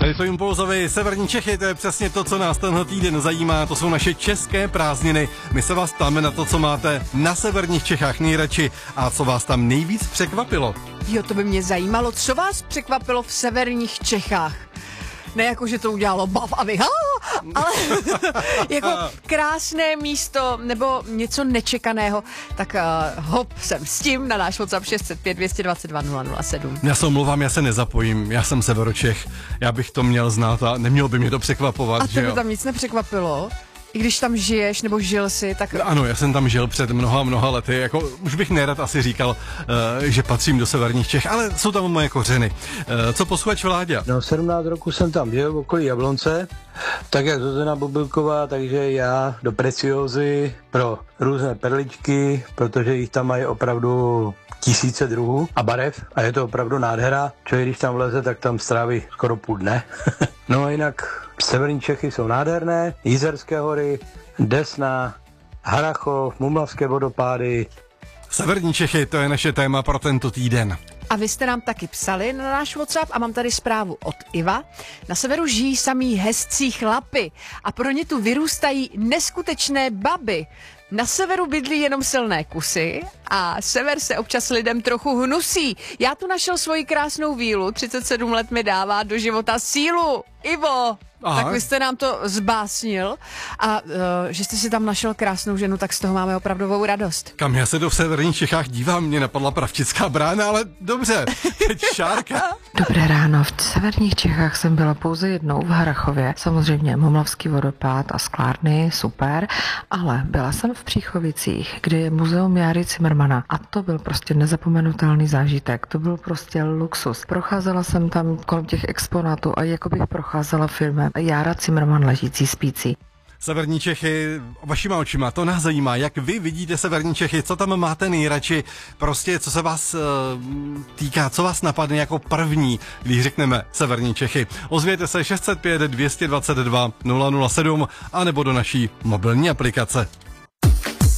Tady to Impulzovi, severní Čechy, to je přesně to, co nás tenhle týden zajímá, to jsou naše české prázdniny. My se vás ptáme na to, co máte na severních Čechách nejradši a co vás tam nejvíc překvapilo. Jo, to by mě zajímalo, co vás překvapilo v severních Čechách. Ne jako, že to udělalo bav a vy, ale jako krásné místo nebo něco nečekaného, tak hop, jsem s tím na náš WhatsApp 605 222 007. Já se omlouvám, já se nezapojím, já jsem Severočech, já bych to měl znát a nemělo by mě to překvapovat, a tebe tam nic nepřekvapilo? I když tam žiješ, nebo žil jsi, tak... Ano, já jsem tam žil před mnoha lety, jako už bych nerad asi říkal, že patřím do severních Čech, ale jsou tam moje kořeny. Co posluchač Vláďa? No, 17 roku jsem tam žil v okolí Jablonce, tak jak Zuzana Bobilková, takže já do Preciózy pro různé perličky, protože jich tam mají opravdu tisíce druhů a barev a je to opravdu nádhera. Člověk, když tam vleze, tak tam stráví skoro půl dne. No a jinak severní Čechy jsou nádherné, Jizerské hory, Desna, Harrachov, Mumlavské vodopády. Severní Čechy, to je naše téma pro tento týden. A vy jste nám taky psali na náš WhatsApp a mám tady zprávu od Iva. Na severu žijí samý hezcí chlapy a pro ně tu vyrůstají neskutečné baby. Na severu bydlí jenom silné kusy a sever se občas lidem trochu hnusí. Já tu našel svoji krásnou vílu, 37 let mi dává do života sílu. Ivo, aha. Tak vy jste nám to zbásnil a že jste si tam našel krásnou ženu, tak z toho máme opravdovou radost. Kam já se do severních Čechách dívám, mě napadla Pravčická Brána, ale dobře, teď Šárka. Dobré ráno, v severních Čechách jsem byla pouze jednou v Harrachově, samozřejmě Mumlavský vodopád a sklárny, super, ale byla jsem v Příchovicích, kde je muzeum Járy Cimrmana a to byl prostě nezapomenutelný zážitek, to byl prostě luxus. Procházela jsem tam kolem těch exponátů a jako bych procházela filmem Jára Cimrman ležící spící. Severní Čechy, vašima očima, to nás zajímá, jak vy vidíte severní Čechy, co tam máte nejradši, prostě co se vás týká, co vás napadne jako první, když řekneme severní Čechy. Ozvěte se 605 222 007 anebo do naší mobilní aplikace.